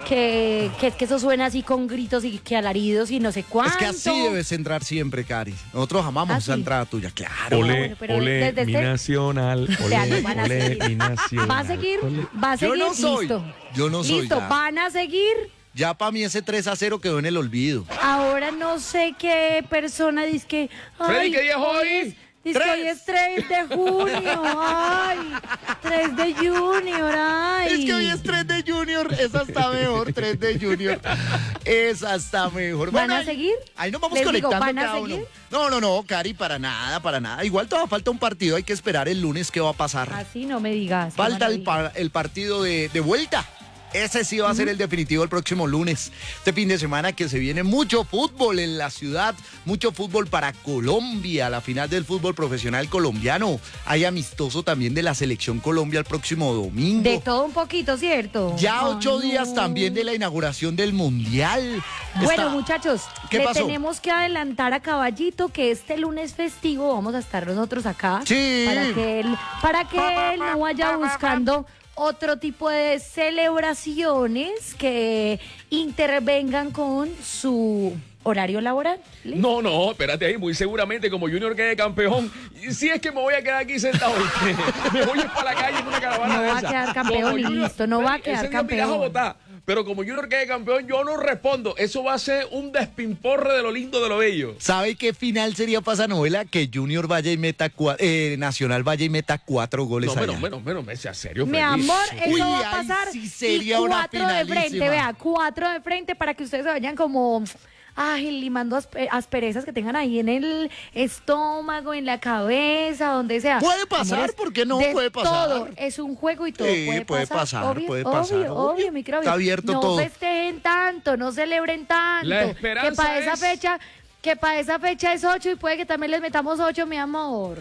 que eso suena así con gritos y que alaridos y no sé cuánto. Es que así debes entrar siempre, Cari. Nosotros amamos esa entrada tuya, claro. Olé, olé, mi nacional. Olé, olé, mi nacional. ¿Va a seguir? ¿Va a seguir? Yo no soy. Listo. Yo no soy. Listo, Ya. ¿van a seguir? Ya para mí ese 3-0 quedó en el olvido. Ahora no sé qué persona dice que... Freddy, ¿qué día es hoy? Dice que hoy es 3 de junio. Ay, 3 de Junior, ay. Es que hoy es 3 de Junior. Esa está mejor, 3 de Junior. Esa está mejor. ¿Van Bueno, a seguir? Ahí nos vamos Les digo, conectando ¿van a cada seguir? uno. No, Cari, para nada, para nada. Igual todavía falta un partido. Hay que esperar el lunes qué va a pasar. Así no me digas. Falta el partido de vuelta. Ese sí va a ser el definitivo el próximo lunes. Este fin de semana que se viene mucho fútbol en la ciudad, mucho fútbol para Colombia, la final del fútbol profesional colombiano. Hay amistoso también de la Selección Colombia el próximo domingo. De todo un poquito, ¿cierto? Ya 8 Ay, días no. también de la inauguración del Mundial. Bueno, muchachos, ¿Qué le pasó? tenemos que adelantar a Caballito que este lunes festivo vamos a estar nosotros acá. Sí. Para que él no vaya buscando otro tipo de celebraciones que intervengan con su horario laboral. No, espérate ahí, muy seguramente como Junior quede campeón, si es que me voy a quedar aquí sentado, me voy a ir para la calle en una caravana No de va a esa. quedar campeón Como y Junior- listo, no va a quedar ese día me irás a campeón. votar, pero como Junior quede campeón, yo no respondo, eso va a ser un despimporre de lo lindo de lo bello. ¿Sabe qué final sería para esa novela? Que Junior vaya y meta Nacional vaya y meta 4 goles No, allá. bueno, me sea serio, Mi Freddy. amor, eso Uy, va a ahí pasar. sí sería y una 4 de frente, finalísima. vea, 4 de frente para que ustedes se vayan como limando asperezas que tengan ahí en el estómago, en la cabeza, donde sea. Puede pasar, Amores, ¿por qué no? de Puede pasar. Todo, es un juego y todo Sí, puede pasar. Obvio, puede pasar. Obvio, microbio. Está abierto no todo. festejen tanto, no celebren tanto. La esperanza que para esa es- fecha... Que para esa fecha es 8 y puede que también les metamos 8, mi amor.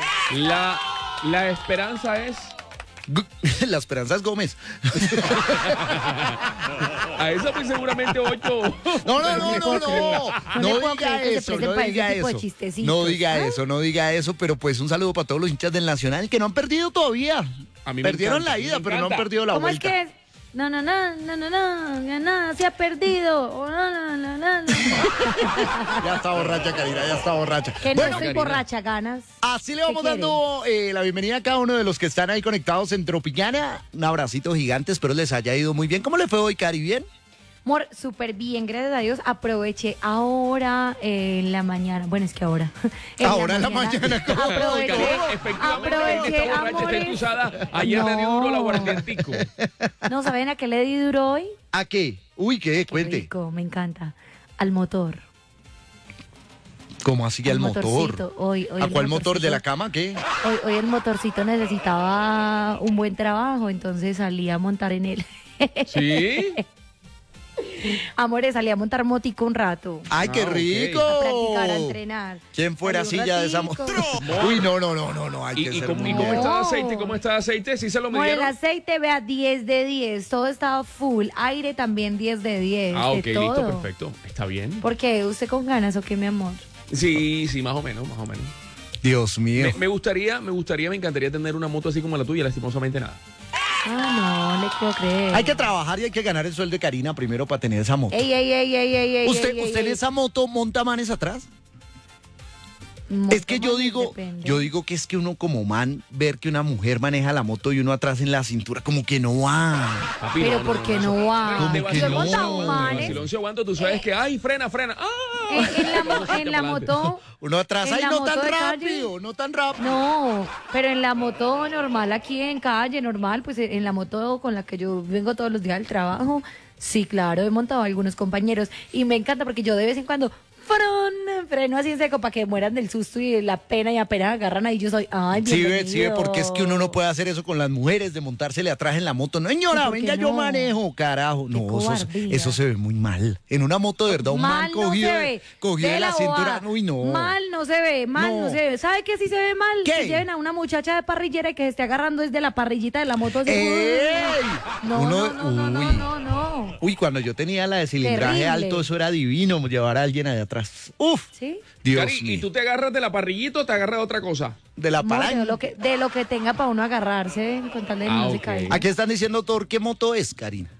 La esperanza es... La Esperanza es Gómez. A eso pues seguramente 8. No le puedo diga creer que se eso, presten no para ese diga tipo de eso. chistecitos. No diga eso, pero pues un saludo para todos los hinchas del Nacional que no han perdido todavía. A mí me Perdieron encanta, la a mí ida, me pero no han encanta. perdido la ¿Cómo es vuelta. que es? No, ya nada, se ha perdido. Oh, no. Ya está borracha, Karina, ya está borracha. Que no Bueno, estoy Karina. borracha, ganas. así le vamos ¿Qué dando la bienvenida a cada uno de los que están ahí conectados en Tropicana. Un abracito gigante, espero les haya ido muy bien. ¿Cómo le fue hoy, Cari? ¿Bien? Amor, súper bien, gracias a Dios. Aproveché ahora en la mañana. Bueno, es que ahora. Ahora en la mañana, ¿cómo? Aproveché, Efectivamente, aproveché, esta borracha está amores. entusada. Ayer le dio duro el aguardientico. No, ¿saben a qué le di duro hoy? ¿A qué? Uy, ¿qué? Qué Cuente. rico, me encanta. Al motor. ¿Cómo así al motor? motorcito. Hoy ¿A el cuál motor? ¿De motorcito. la cama? ¿Qué? Hoy el motorcito necesitaba un buen trabajo, entonces salí a montar en él. ¿Sí? Amores, salí a montar motico un rato. ¡Ay, qué ok. rico! A practicar, a entrenar. ¿Quién fuera Salí un silla de esa ratico. moto? Uy, no, hay que ¿Y ser cómo muy está el No. aceite? ¿Cómo está el aceite? ¿Sí se lo Amor, el midieron? aceite, vea, 10 de 10. Todo estaba full. Aire también 10 de 10. Ah, de ok, listo, todo. perfecto. Está bien. ¿Por qué? ¿Usted con ganas o qué, mi amor? Sí, más o menos. Dios mío. Me encantaría tener una moto así como la tuya, lastimosamente nada. Ah, no, le puedo creer. Hay que trabajar y hay que ganar el sueldo de Karina primero para tener esa moto. Ey. ¿Usted ey, en ey. esa moto monta manes atrás? Monta Es que yo manes, digo, depende. que es que uno como man, ver que una mujer maneja la moto y uno atrás en la cintura, como que no va. Papi, Pero ¿por qué no va? De ¿Cómo que vacilón, no? de montado manes. vacilón, si aguanto, tú sabes que, ay, frena. ¡Ah! En la moto. Uno atrás, En ay, la no moto tan de calle. rápido, no tan rápido. No, pero en la moto normal, aquí en calle, normal, pues en la moto con la que yo vengo todos los días al trabajo, sí, claro, he montado a algunos compañeros y me encanta porque yo de vez en cuando freno así en seco para que mueran del susto y de la pena y apenas agarran ahí yo soy, ay, Sí bienvenido. ve, porque es que uno no puede hacer eso con las mujeres, de montársele atrás en la moto. No, señora, ¿Y por qué venga, yo no? manejo, carajo. Qué No, cobardía. eso se ve muy mal. En una moto de verdad, un man Mal no cogido, se ve. cogido de la cintura. bobada. Uy, no. Mal no se ve, No. se ve. ¿Sabe qué sí se ve mal? ¿Qué? Que lleven a una muchacha de parrillera y que se esté agarrando desde la parrillita de la moto. Así. ¡Ey! No, Uno- no. Uy, cuando yo tenía la de cilindraje Terrible. alto, eso era divino, llevar a alguien allá atrás. Uf, ¿Sí? Dios Cari, ¿y mío. tú te agarras de la parrillita o te agarras de otra cosa? De la Amor, palanca. de lo que tenga para uno agarrarse con tal de Ah, no se ok. caiga. Aquí están diciendo, Thor, ¿qué moto es, Karina?